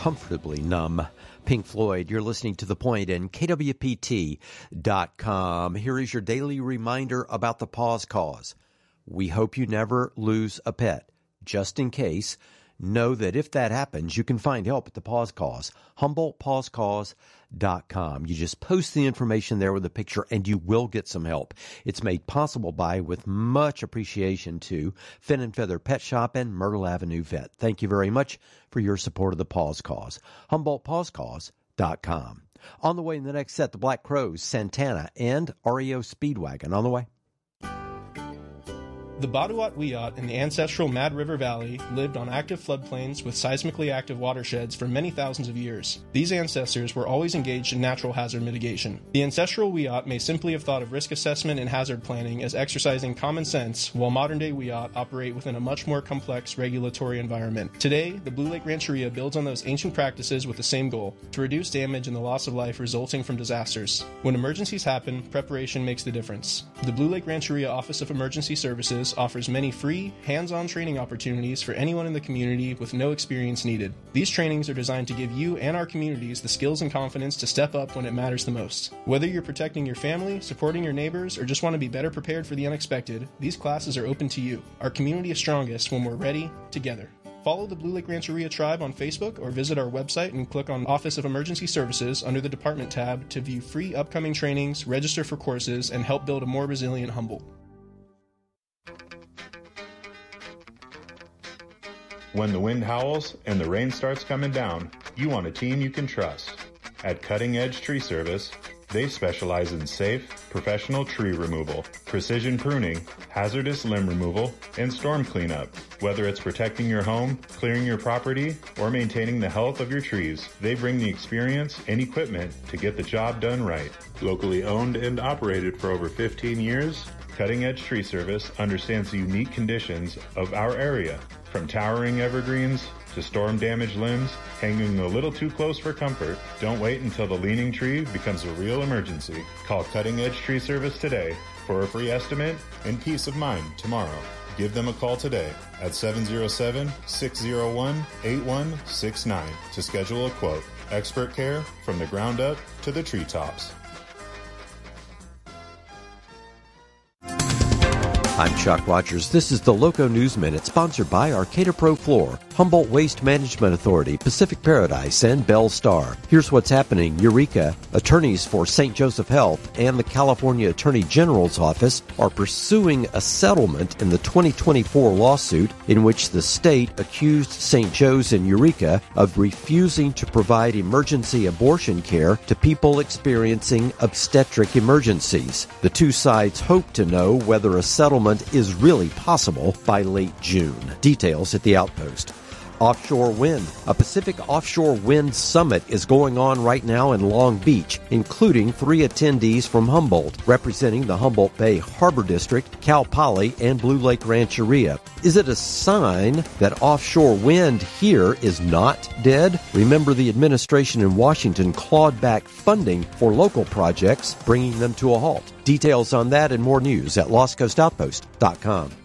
comfortably numb. Pink Floyd, you're listening to The Point and KWPT.com. Here is your daily reminder about the Pause Cause. We hope you never lose a pet. Just in case, know that if that happens, you can find help at the Pause Cause, HumboldtPauseCause.com. You just post the information there with a picture and you will get some help. It's made possible by, with much appreciation to, Fin and Feather Pet Shop and Myrtle Avenue Vet. Thank you very much for your support of the Pause Cause, HumboldtPauseCause.com. On the way in the next set, the Black Crowes, Santana, and REO Speedwagon. On the way. The Baduat Wiyot in the ancestral Mad River Valley lived on active floodplains with seismically active watersheds for many thousands of years. These ancestors were always engaged in natural hazard mitigation. The ancestral Wiyot may simply have thought of risk assessment and hazard planning as exercising common sense, while modern-day Wiyot operate within a much more complex regulatory environment. Today, the Blue Lake Rancheria builds on those ancient practices with the same goal: to reduce damage and the loss of life resulting from disasters. When emergencies happen, preparation makes the difference. The Blue Lake Rancheria Office of Emergency Services offers many free, hands-on training opportunities for anyone in the community with no experience needed. These trainings are designed to give you and our communities the skills and confidence to step up when it matters the most. Whether you're protecting your family, supporting your neighbors, or just want to be better prepared for the unexpected, these classes are open to you. Our community is strongest when we're ready, together. Follow the Blue Lake Rancheria Tribe on Facebook or visit our website and click on Office of Emergency Services under the Department tab to view free upcoming trainings, register for courses, and help build a more resilient Humboldt. When the wind howls and the rain starts coming down, you want a team you can trust. At Cutting Edge Tree Service, they specialize in safe, professional tree removal, precision pruning, hazardous limb removal, and storm cleanup. Whether it's protecting your home, clearing your property, or maintaining the health of your trees, they bring the experience and equipment to get the job done right. Locally owned and operated for over 15 years, Cutting Edge Tree Service understands the unique conditions of our area, from towering evergreens to storm-damaged limbs hanging a little too close for comfort. Don't wait until the leaning tree becomes a real emergency. Call Cutting Edge Tree Service today for a free estimate and peace of mind tomorrow. Give them a call today at 707-601-8169 to schedule a quote. Expert care from the ground up to the treetops. I'm Chuck Rogers. This is the Loco News Minute, sponsored by Arcata Pro Floor, Humboldt Waste Management Authority, Pacific Paradise, and Bell Star. Here's what's happening. Eureka. Attorneys for St. Joseph Health and the California Attorney General's Office are pursuing a settlement in the 2024 lawsuit in which the state accused St. Joe's and Eureka of refusing to provide emergency abortion care to people experiencing obstetric emergencies. The two sides hope to know whether a settlement is really possible by late June. Details at the Outpost. Offshore wind. A Pacific Offshore Wind Summit is going on right now in Long Beach, including 3 attendees from Humboldt, representing the Humboldt Bay Harbor District, Cal Poly, and Blue Lake Rancheria. Is it a sign that offshore wind here is not dead? Remember, the administration in Washington clawed back funding for local projects, bringing them to a halt. Details on that and more news at LostCoastOutpost.com.